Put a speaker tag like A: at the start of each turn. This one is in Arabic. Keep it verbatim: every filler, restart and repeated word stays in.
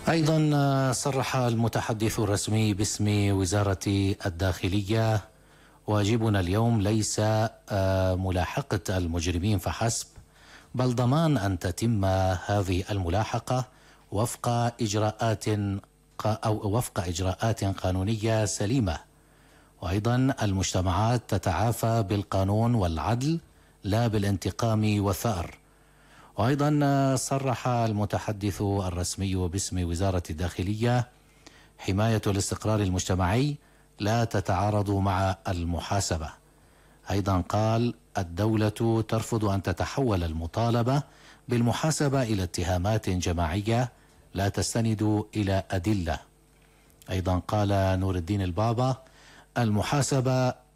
A: أيضا صرح المتحدث الرسمي باسم وزارة الداخلية: واجبنا اليوم ليس ملاحقة المجرمين فحسب، بل ضمان أن تتم هذه الملاحقة وفق إجراءات أو وفق إجراءات قانونية سليمة. وأيضا المجتمعات تتعافى بالقانون والعدل لا بالانتقام والثأر. وأيضا صرح المتحدث الرسمي باسم وزارة الداخلية: حماية الاستقرار المجتمعي لا تتعارض مع المحاسبة. أيضا قال: الدولة ترفض أن تتحول المطالبة بالمحاسبة إلى اتهامات جماعية لا تستند إلى أدلة. أيضا قال نور الدين البابا: المحاسبة